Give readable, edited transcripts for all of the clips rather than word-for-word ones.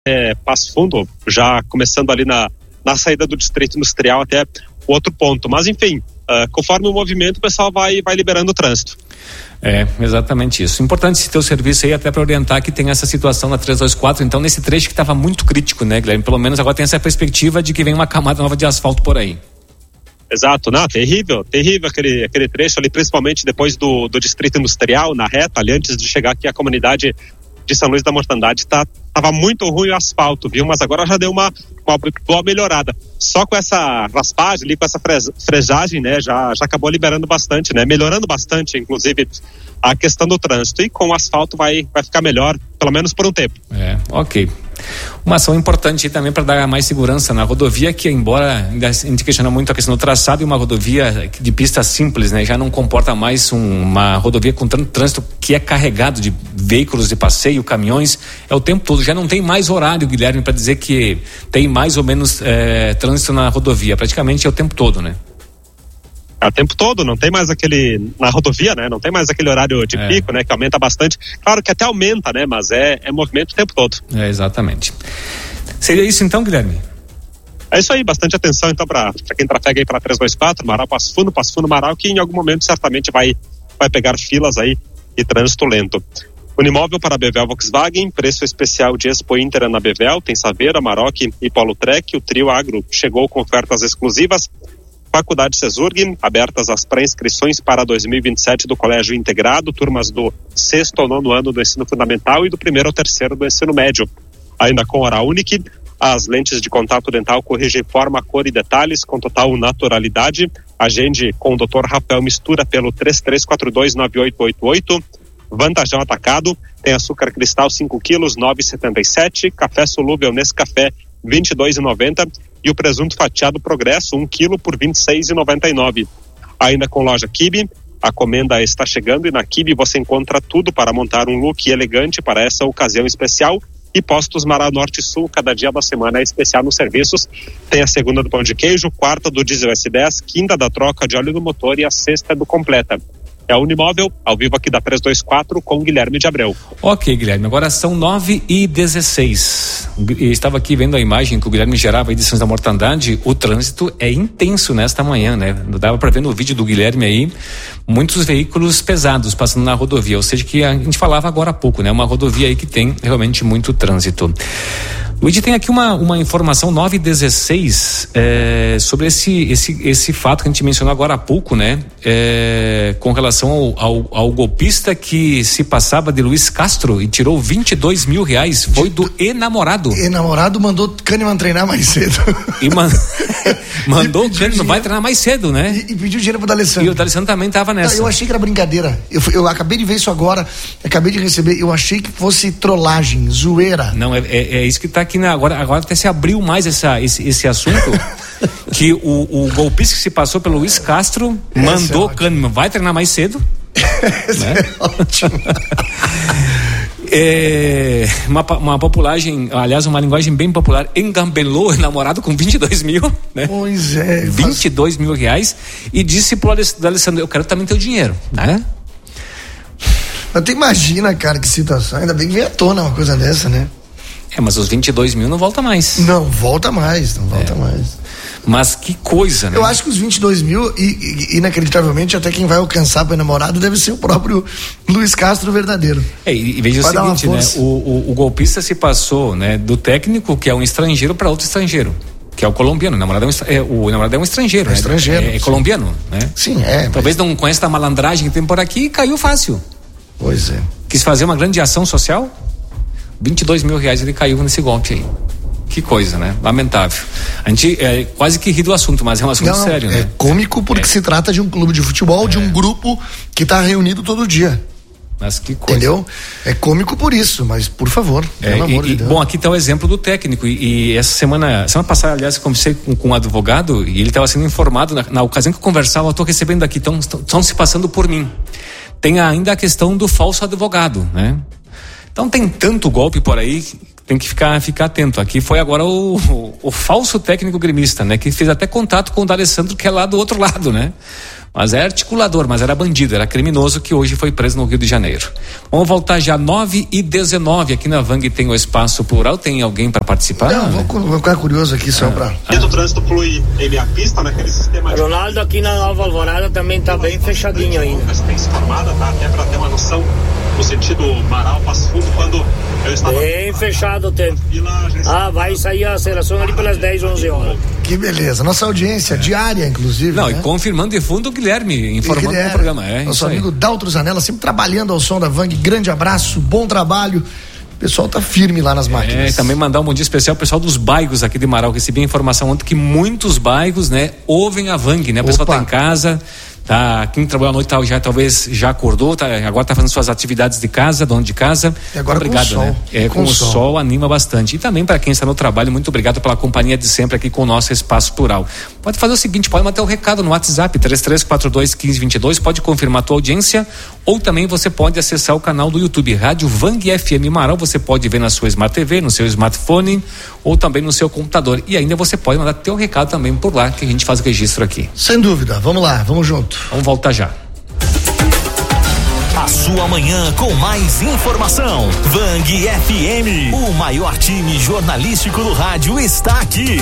Passo Fundo, já começando ali na saída do Distrito Industrial até o outro ponto. Mas enfim, conforme o movimento, o pessoal vai liberando o trânsito. Exatamente isso. Importante esse teu serviço aí, até para orientar que tem essa situação na 324, então nesse trecho que estava muito crítico, né, Guilherme? Pelo menos agora tem essa perspectiva de que vem uma camada nova de asfalto por aí. Exato, terrível aquele trecho ali, principalmente depois do Distrito Industrial, na reta, ali antes de chegar aqui à comunidade de São Luís da Mortandade, tava muito ruim o asfalto, viu? Mas agora já deu uma boa melhorada. Só com essa raspagem ali, com essa fresagem, né, já acabou liberando bastante, né? Melhorando bastante, inclusive, a questão do trânsito. E com o asfalto vai ficar melhor, pelo menos por um tempo. Ok. Uma ação importante também para dar mais segurança na rodovia, que embora ainda a gente questiona muito a questão do traçado, e uma rodovia de pista simples, né, já não comporta mais uma rodovia com trânsito que é carregado de veículos de passeio, caminhões, o tempo todo. Já não tem mais horário, Guilherme, para dizer que tem mais ou menos trânsito na rodovia, praticamente é o tempo todo, né? É o tempo todo, não tem mais na rodovia, né? Não tem mais aquele horário de pico, né? Que aumenta bastante. Claro que até aumenta, né? Mas é movimento o tempo todo. Exatamente. Seria isso então, Guilherme? É isso aí, bastante atenção então para quem trafega aí para 324, Marau, Passo Fundo, Marau, que em algum momento certamente vai pegar filas aí e trânsito lento. Unimóvel para Bevel Volkswagen, preço especial de Expo Inter na Bevel, tem Saveira, Maroc e Polo Trek. O trio Agro chegou com ofertas exclusivas. Faculdade Cesurg, abertas as pré-inscrições para 2027 do Colégio Integrado, turmas do 6º ao 9º ano do ensino fundamental e do 1º ao 3º do ensino médio. Ainda com Oral Unique, as lentes de contato dental corrigem forma, cor e detalhes com total naturalidade. Agende com o Dr. Rafael Mistura pelo 33429888. Vantajão Atacado, tem açúcar cristal 5 quilos, 9,77. Café solúvel Nescafé, 22,90. E o presunto fatiado Progresso, 1 quilo por 26,99. Ainda com loja Kibe, a comenda está chegando e na Kibe você encontra tudo para montar um look elegante para essa ocasião especial. E Postos Marau Norte e Sul, cada dia da semana é especial nos serviços. Tem a segunda do pão de queijo, quarta do diesel S10, quinta da troca de óleo do motor e a sexta do completa. É o Unimóvel, ao vivo aqui da 324 com Guilherme de Abreu. Ok, Guilherme, agora são 9h16. Estava aqui vendo a imagem que o Guilherme gerava aí de São Luís da Mortandade. O trânsito é intenso nesta manhã, né? Dava para ver no vídeo do Guilherme aí, muitos veículos pesados passando na rodovia, ou seja, que a gente falava agora há pouco, né? Uma rodovia aí que tem realmente muito trânsito. Luiz, tem aqui uma informação 9h16 sobre esse fato que a gente mencionou agora há pouco, né? Com relação ao golpista que se passava de Luiz Castro e tirou R$22 mil, foi do enamorado. Enamorado mandou Kahneman treinar mais cedo. Mandou o Kahneman, vai treinar mais cedo, né? E pediu dinheiro pro D'Alessandro. E o D'Alessandro também estava nessa. Eu achei que era brincadeira. Eu acabei de ver isso agora, acabei de receber, eu achei que fosse trollagem, zoeira. Não, é isso que tá aqui, né? Agora até se abriu mais esse assunto, que o golpista que se passou pelo Luiz Castro mandou Kahneman, vai treinar mais cedo. Né? É ótimo. Uma populagem, aliás, uma linguagem bem popular, engambelou o namorado com 22 mil, né? Pois é. 22 mil reais e disse pro D'Alessandro, eu quero também teu dinheiro, né? Mas tu imagina, cara, que situação, ainda bem que veio à tona uma coisa dessa, né? Mas os 22 mil não volta mais. Não volta mais. Mas que coisa, né? Eu acho que os 22 mil, inacreditavelmente, até quem vai alcançar para o namorado deve ser o próprio Luiz Castro verdadeiro. E veja o seguinte, né? O golpista se passou, né, do técnico, que é um estrangeiro, para outro estrangeiro, que é o colombiano. O namorado é um estrangeiro. É estrangeiro. É colombiano, né? Sim, Talvez não conheça a malandragem que tem por aqui e caiu fácil. Pois é. Quis fazer uma grande ação social, 22 mil reais ele caiu nesse golpe aí. Que coisa, né? Lamentável. A gente quase que ri do assunto, mas é um assunto sério, né? É cômico porque se trata de um clube de futebol, de um grupo que está reunido todo dia. Mas que coisa. Entendeu? É cômico por isso, mas por favor, pelo amor de Deus. Bom, aqui está o exemplo do técnico e essa semana passada, aliás, eu conversei com um advogado e ele estava sendo informado, na ocasião que eu conversava, eu estou recebendo aqui, estão se passando por mim. Tem ainda a questão do falso advogado, né? Então tem tanto golpe por aí, tem que ficar atento. Aqui foi agora o falso técnico gremista, né? Que fez até contato com o D'Alessandro, que é lá do outro lado, né? Mas é articulador, mas era bandido, era criminoso, que hoje foi preso no Rio de Janeiro. Vamos voltar já 9h19, aqui na Vang tem o espaço plural, tem alguém para participar? Não, vou ficar curioso aqui só para... O trânsito flui em meia pista, naquele sistema de... Ronaldo, aqui na Nova Alvorada também tá bem fechadinho ainda. Tem se formada, tá? Até para ter uma noção no sentido Marau, Passo Fundo, quando eu estava... Bem fechado o tempo. Vai sair a aceleração ali pelas 10, 11 horas. Que beleza, nossa audiência diária, inclusive. Não, né? E confirmando de fundo o Guilherme, informando no programa. Nosso amigo Daltro Zanella, sempre trabalhando ao som da Vang. Grande abraço, bom trabalho. O pessoal tá firme lá nas máquinas. E também mandar um bom dia especial ao pessoal dos bairros aqui de Marau. Recebi a informação ontem que muitos bairros, né, ouvem a Vang, né? O pessoal tá em casa, tá, quem trabalhou à noite talvez já acordou, agora tá fazendo suas atividades de casa, dono de casa. E agora obrigado, com o sol. Né? Com o sol anima bastante. E também para quem está no trabalho, muito obrigado pela companhia de sempre aqui com o nosso Espaço Plural. Pode fazer o seguinte, pode mandar o recado no WhatsApp 3342-1522, pode confirmar a tua audiência, ou também você pode acessar o canal do YouTube Rádio Vang FM Marau. Você pode ver na sua Smart TV, no seu smartphone ou também no seu computador. E ainda você pode mandar teu recado também por lá, que a gente faz o registro aqui. Sem dúvida, vamos lá, vamos junto. Vamos voltar já. A sua manhã com mais informação. Vang FM, o maior time jornalístico do rádio está aqui.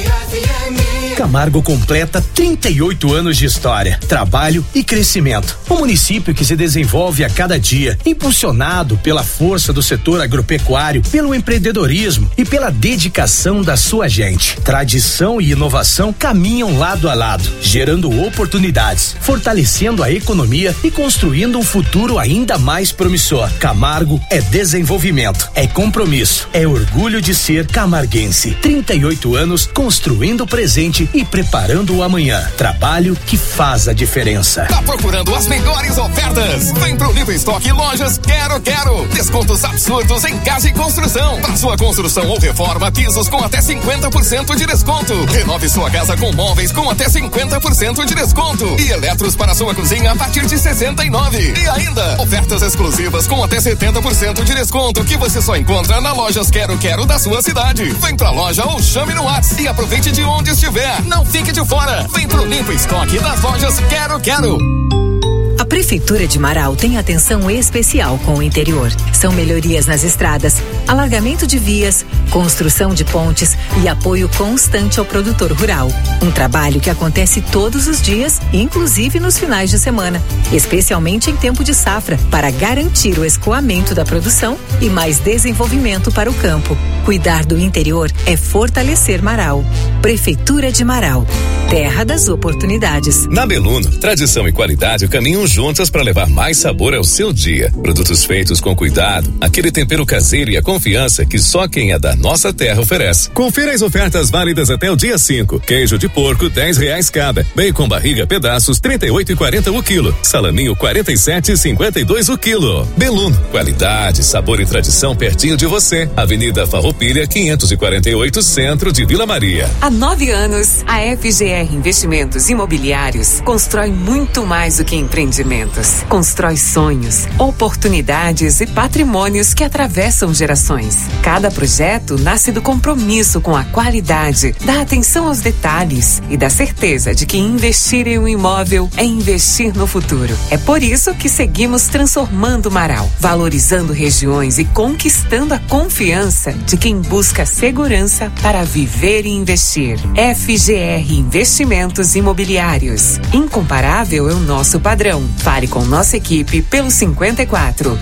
Camargo completa 38 anos de história, trabalho e crescimento. Um município que se desenvolve a cada dia, impulsionado pela força do setor agropecuário, pelo empreendedorismo e pela dedicação da sua gente. Tradição e inovação caminham lado a lado, gerando oportunidades, fortalecendo a economia e construindo um futuro ainda mais promissor. Camargo é desenvolvimento, é compromisso, é orgulho de ser camarguense. 38 anos construindo o presente e preparando o amanhã. Trabalho que faz a diferença. Tá procurando as melhores ofertas? Vem pro Nível Estoque Lojas Quero. Descontos absurdos em casa e construção. Para sua construção ou reforma, pisos com até 50% de desconto. Renove sua casa com móveis com até 50% de desconto. E eletros para sua cozinha a partir de 69. E ainda, ofertas exclusivas com até 70% de desconto que você só encontra na Lojas Quero da sua cidade. Vem pra loja ou chame no WhatsApp e aproveite de onde estiver. Não fique de fora. Vem pro Limpo Estoque das Lojas Quero. A Prefeitura de Marau tem atenção especial com o interior. São melhorias nas estradas, alargamento de vias, construção de pontes e apoio constante ao produtor rural. Um trabalho que acontece todos os dias, inclusive nos finais de semana, especialmente em tempo de safra, para garantir o escoamento da produção e mais desenvolvimento para o campo. Cuidar do interior é fortalecer Marau. Prefeitura de Marau, terra das oportunidades. Na Beluno, tradição e qualidade caminham juntas para levar mais sabor ao seu dia. Produtos feitos com cuidado, aquele tempero caseiro e a confiança que só quem é da nossa terra oferece. Confira as ofertas válidas até o dia 5. Queijo de porco, R$10 cada. Bacon barriga pedaços, 38,40 o quilo. Salaminho, 47,52 o quilo. Beluno, qualidade, sabor e tradição pertinho de você. Avenida Farroupilha, 548, centro de Vila Maria. Há 9 anos, a FGR Investimentos Imobiliários constrói muito mais do que empreendimentos. Constrói sonhos, oportunidades e patrimônios que atravessam gerações. Cada projeto nasce do compromisso com a qualidade, da atenção aos detalhes e da certeza de que investir em um imóvel é investir no futuro. É por isso que seguimos transformando Marau, valorizando regiões e conquistando a confiança de quem busca segurança para viver e investir. FGR Investimentos Imobiliários. Incomparável é o nosso padrão. Fale com nossa equipe pelo 54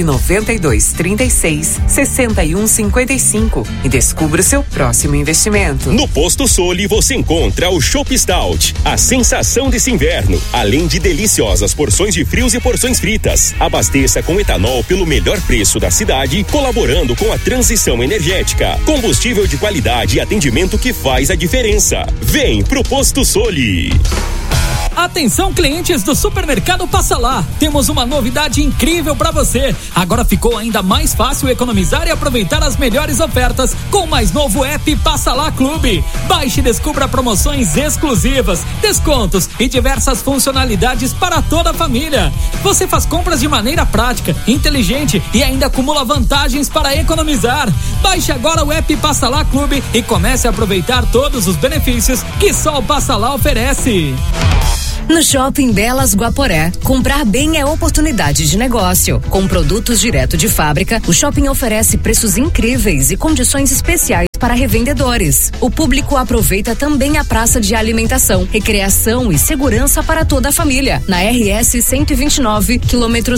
992 36 61 55 e descubra o seu próximo investimento. No Posto Soli você encontra o Chopp Stout, a sensação desse inverno, além de deliciosas porções de frios e porções fritas. Abasteça com etanol pelo melhor preço da cidade, colaborando com a transição energética. Combustível de qualidade e atendimento que faz a diferença. Vem pro Posto Soli. Atenção, clientes do Supermercado Passa Lá. Temos uma novidade incrível para você. Agora ficou ainda mais fácil economizar e aproveitar as melhores ofertas com o mais novo app Passa Lá Clube. Baixe e descubra promoções exclusivas, descontos e diversas funcionalidades para toda a família. Você faz compras de maneira prática, inteligente e ainda acumula vantagens para economizar. Baixe agora o app Passa Lá Clube e comece a aproveitar todos os benefícios que só o Passa Lá oferece. No Shopping Belas Guaporé, comprar bem é oportunidade de negócio. Com produtos direto de fábrica, o shopping oferece preços incríveis e condições especiais para revendedores. O público aproveita também a praça de alimentação, recreação e segurança para toda a família. Na RS 129, quilômetro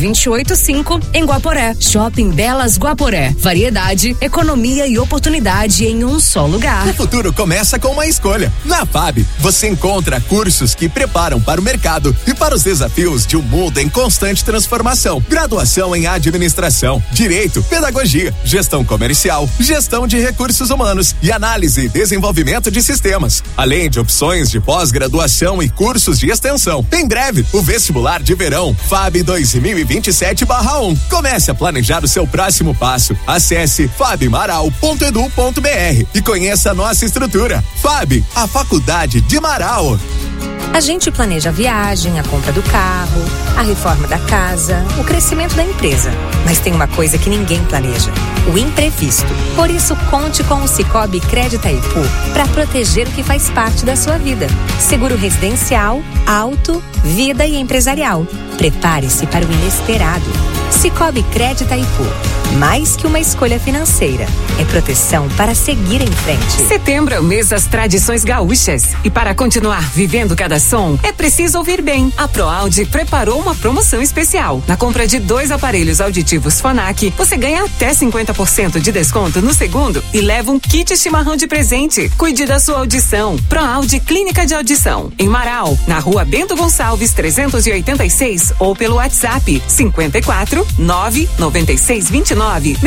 128,5, em Guaporé. Shopping Belas Guaporé. Variedade, economia e oportunidade em um só lugar. O futuro começa com uma escolha. Na FAB, você encontra cursos que preparam para o mercado e para os desafios de um mundo em constante transformação. Graduação em administração, direito, pedagogia, gestão comercial, gestão de recursos humanos e análise e desenvolvimento de sistemas, além de opções de pós-graduação e cursos de extensão. Em breve, o vestibular de verão FAB 2027/1. Comece a planejar o seu próximo passo. Acesse fabmaral.edu.br e conheça a nossa estrutura. FAB, a Faculdade de Marau. A gente planeja a viagem, a compra do carro, a reforma da casa, o crescimento da empresa. Mas tem uma coisa que ninguém planeja: o imprevisto. Por isso, conte com o Sicoob Crédito Itaipu para proteger o que faz parte da sua vida. Seguro residencial, auto, vida e empresarial. Prepare-se para o inesperado. Sicoob Crédito Itaipu. Mais que uma escolha financeira, é proteção para seguir em frente. Setembro é o mês das tradições gaúchas. E para continuar vivendo cada som, é preciso ouvir bem. A ProAudio preparou uma promoção especial. Na compra de 2 aparelhos auditivos Phonak, você ganha até 50% de desconto no segundo e leva um kit chimarrão de presente. Cuide da sua audição. ProAudio Clínica de Audição. Em Marau, na rua Bento Gonçalves 386 ou pelo WhatsApp 54 996 29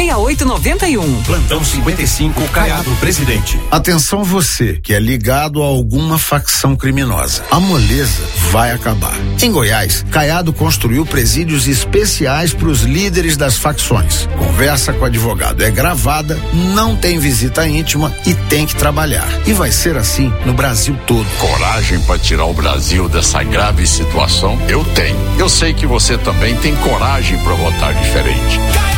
6891. Plantão 55, Caiado Presidente. Atenção você que é ligado a alguma facção criminosa. A moleza vai acabar. Em Goiás, Caiado construiu presídios especiais para os líderes das facções. Conversa com o advogado é gravada, não tem visita íntima e tem que trabalhar. E vai ser assim no Brasil todo. Coragem para tirar o Brasil dessa grave situação? Eu tenho. Eu sei que você também tem coragem para votar diferente.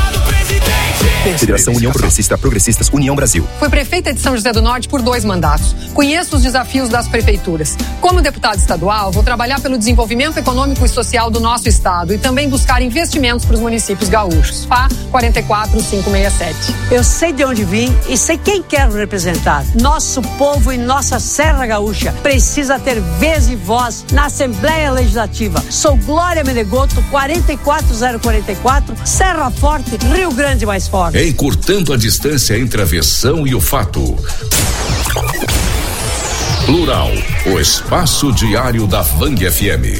Federação União Progressista, Progressistas, União Brasil. Fui prefeita de São José do Norte por 2 mandatos. Conheço os desafios das prefeituras. Como deputada estadual, vou trabalhar pelo desenvolvimento econômico e social do nosso estado e também buscar investimentos para os municípios gaúchos. FA 44567. Eu sei de onde vim e sei quem quero representar. Nosso povo e nossa Serra Gaúcha precisa ter vez e voz na Assembleia Legislativa. Sou Glória Menegoto, 44044, Serra Forte, Rio Grande mais forte. Encurtando a distância entre a versão e o fato. Plural, o espaço diário da Vang FM.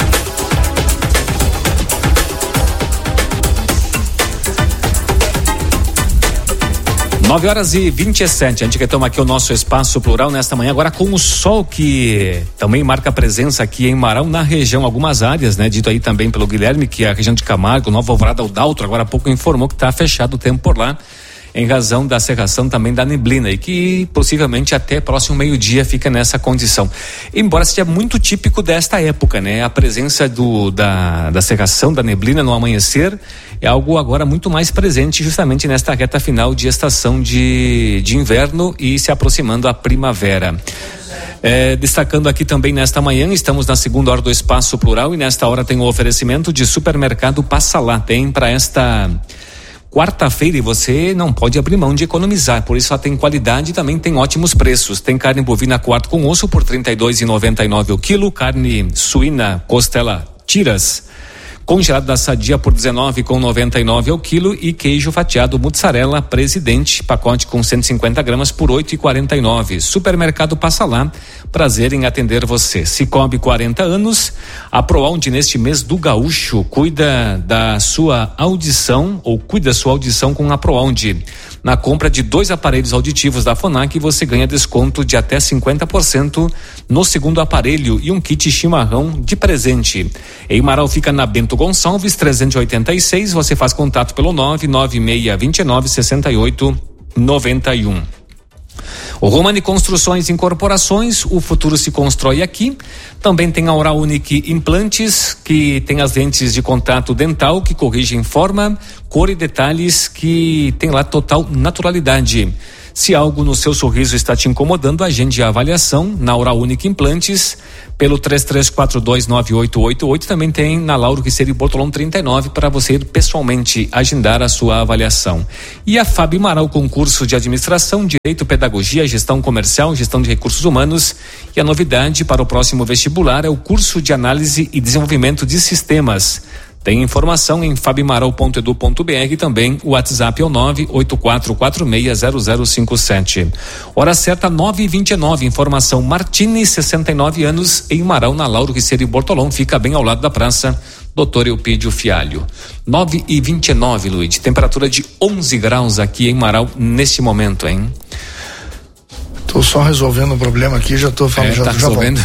Nove horas e 27. A gente quer tomar aqui o nosso espaço plural nesta manhã, agora com o sol que também marca presença aqui em Marau, na região, algumas áreas, né? Dito aí também pelo Guilherme, que a região de Camargo, Nova Alvorada, o Daltro, agora há pouco informou que está fechado o tempo por lá, em razão da cerração também da neblina, e que possivelmente até próximo meio-dia fica nessa condição. Embora seja muito típico desta época, né? A presença da cerração da neblina no amanhecer é algo agora muito mais presente justamente nesta reta final de estação de inverno e se aproximando a primavera. Destacando aqui também nesta manhã, estamos na segunda hora do Espaço Plural e nesta hora tem o oferecimento de Supermercado Passa Lá. Tem para esta quarta-feira e você não pode abrir mão de economizar, por isso ela tem qualidade e também tem ótimos preços. Tem carne bovina quarto com osso por R$ 32,99 o quilo, carne suína costela tiras Congelado da Sadia por R$19,99 ao quilo e queijo fatiado mussarela Presidente, pacote com 150 gramas por R$8,49. Supermercado Passa Lá, prazer em atender você. Cicobi 40 anos, a ProAudio neste mês do Gaúcho cuida da sua audição com a ProAudio. Na compra de 2 aparelhos auditivos da Fonac, você ganha desconto de até 50% no segundo aparelho e um kit chimarrão de presente. Em Marau fica na Bento Gonçalves 386, você faz contato pelo 996296891. O Romani Construções e Incorporações, o futuro se constrói aqui. Também tem a Oral Unique Implantes, que tem as lentes de contato dental que corrigem forma, cor e detalhes, que tem lá total naturalidade. Se algo no seu sorriso está te incomodando, agende a avaliação na Oral Unique Implantes pelo 33429888. Também tem na Lauro Quisseiro e Bortolão 39 para você ir pessoalmente agendar a sua avaliação. E a Fábio Marau, concurso de administração, direito, pedagogia, gestão comercial, gestão de recursos humanos. E a novidade para o próximo vestibular é o curso de análise e desenvolvimento de sistemas. Tem informação em fabimarau.edu.br e também o WhatsApp é o 984460057. Hora certa 9h29, informação Martini, 69 anos, em Marau, na Lauro Quisseiro e Bortolão, fica bem ao lado da praça Dr. Eupídio Fialho. 9h29, Luiz, temperatura de 11 graus aqui em Marau neste momento, hein? Tô só resolvendo um problema aqui, já tô falando, já resolvendo.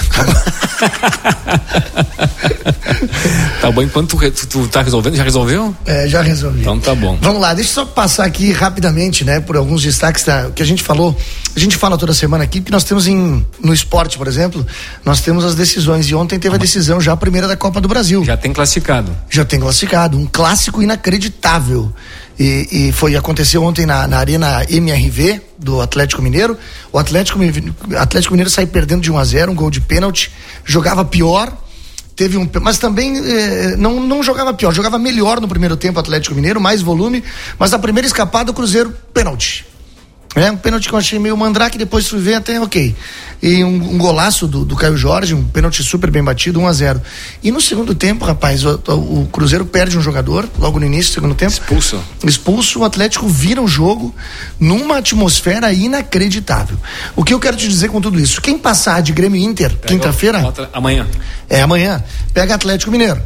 Tá bom, enquanto tu tá resolvendo, já resolveu? Já resolvi. Então tá bom. Vamos lá, deixa eu só passar aqui rapidamente, né, por alguns destaques que a gente falou. A gente fala toda semana aqui, porque nós temos no esporte, por exemplo, nós temos as decisões, e ontem teve a decisão já a primeira da Copa do Brasil. Já tem classificado, um clássico inacreditável. E aconteceu ontem na Arena MRV do Atlético Mineiro. O Atlético Mineiro saiu perdendo de 1-0, um gol de pênalti, jogava pior, mas também não jogava pior, jogava melhor no primeiro tempo o Atlético Mineiro, mais volume, mas a primeira escapada o Cruzeiro, pênalti. Um pênalti que eu achei meio mandrake, depois fui ver até ok. E um golaço do Caio Jorge, um pênalti super bem batido, 1-0. E no segundo tempo, rapaz, o Cruzeiro perde um jogador, logo no início do segundo tempo. Expulso, o Atlético vira o jogo numa atmosfera inacreditável. O que eu quero te dizer com tudo isso? Quem passar de Grêmio Inter, quinta-feira... Amanhã. Amanhã. Pega Atlético Mineiro.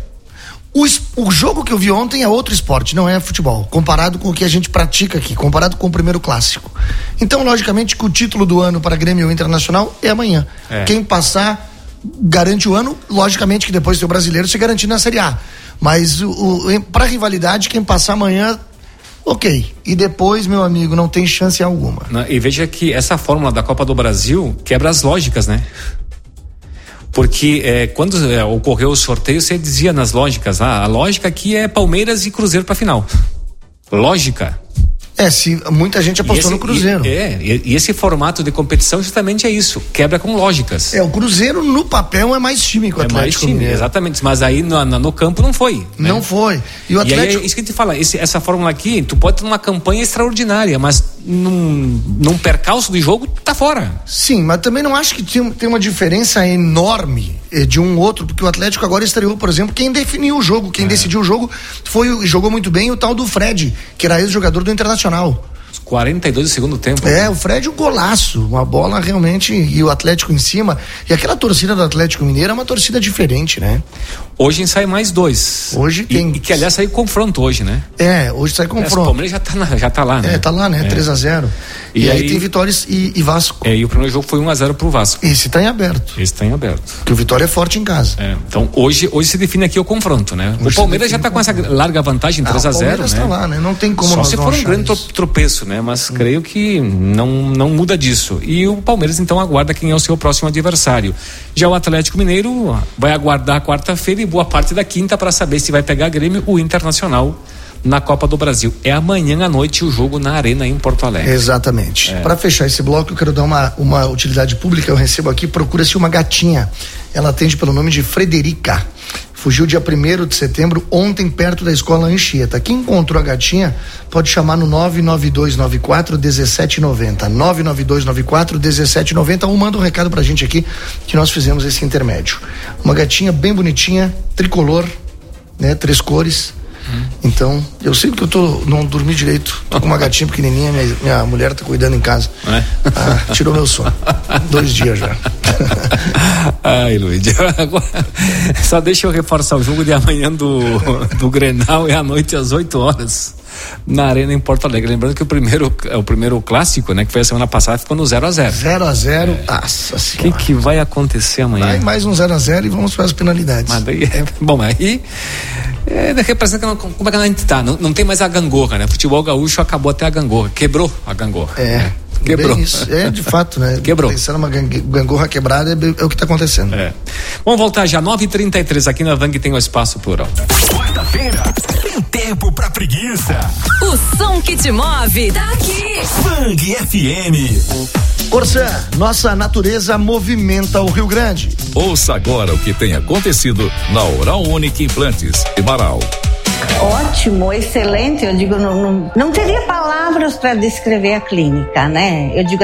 O jogo que eu vi ontem é outro esporte, não é futebol, comparado com o que a gente pratica aqui, comparado com o primeiro clássico. Então, logicamente, que o título do ano para Grêmio Internacional é amanhã. Quem passar garante o ano, logicamente que depois tem o brasileiro se garantir na Série A. Mas para rivalidade, quem passar amanhã, ok. E depois, meu amigo, não tem chance alguma. E veja que essa fórmula da Copa do Brasil quebra as lógicas, né? Porque quando ocorreu o sorteio, você dizia nas lógicas, a lógica aqui é Palmeiras e Cruzeiro para final. Lógica. Se muita gente apostou no Cruzeiro. E esse formato de competição justamente é isso, quebra com lógicas. O Cruzeiro no papel é mais time que o Atlético. É mais time, exatamente, mas aí no campo não foi. Né? Não foi. E o Atlético... E aí, isso que a gente fala, essa fórmula aqui, tu pode ter uma campanha extraordinária, mas num percalço de jogo, tá fora. Sim, mas também não acho que tem uma diferença enorme de um outro, porque o Atlético agora estreou, por exemplo, quem definiu o jogo, quem decidiu o jogo jogou muito bem o tal do Fred, que era ex-jogador do Internacional. 42 do segundo tempo. O Fred um golaço, uma bola realmente, e o Atlético em cima, e aquela torcida do Atlético Mineiro é uma torcida diferente, né? Hoje sai mais 2. Hoje tem. E que aliás saiu confronto hoje, né? Hoje sai confronto. O Palmeiras já tá lá, né? Tá lá, né? 3-0. E aí tem Vitória e Vasco. E o primeiro jogo foi 1-0 pro Vasco. Esse tá em aberto. Porque o Vitória é forte em casa. Então hoje se define aqui o confronto, né? Hoje o Palmeiras já tá com essa larga vantagem, 3-0, o Palmeiras tá lá, né? Não tem como só se for um grande tropeço, né? Mas creio que não muda disso. E o Palmeiras então aguarda quem é o seu próximo adversário. Já o Atlético Mineiro vai aguardar a quarta-feira e boa parte da quinta para saber se vai pegar Grêmio ou Internacional na Copa do Brasil. É amanhã à noite o jogo na Arena em Porto Alegre. Exatamente. Para fechar esse bloco, eu quero dar uma utilidade pública. Eu recebo aqui, procura-se uma gatinha. Ela atende pelo nome de Frederica. Fugiu dia 1º de setembro, ontem, perto da escola Anchieta. Quem encontrou a gatinha pode chamar no 99294-1790. 99294-1790 ou manda um recado pra gente aqui que nós fizemos esse intermédio. Uma gatinha bem bonitinha, tricolor, né? 3 cores. Então, eu sei que eu não dormi direito. Tô com uma gatinha pequenininha, minha mulher tá cuidando em casa. Tirou meu sono. 2 dias já. Ai, Luiz. Só deixa eu reforçar o jogo de amanhã do Grenal, é à noite às 8 horas na Arena em Porto Alegre. Lembrando que o primeiro clássico, né, que foi a semana passada, ficou no 0-0. 0-0. Nossa senhora. O que vai acontecer amanhã? Vai mais um 0-0 e vamos para as penalidades. Mas daí, bom, aí representa como é que a gente tá. Não tem mais a gangorra, né? Futebol gaúcho acabou até a gangorra. Quebrou a gangorra. Quebrou. Isso. De fato, né? Quebrou. Pensando numa gangorra quebrada é o que está acontecendo. Vamos voltar já, 9h33 aqui na Vang tem o Espaço Plural. Quarta-feira, tem tempo pra preguiça. O som que te move tá aqui. Vang FM. Corsã, nossa natureza movimenta o Rio Grande. Ouça agora o que tem acontecido na Oral Unique Implantes de Marau. Ótimo, excelente. Eu digo, não teria palavras para descrever a clínica, né? Eu digo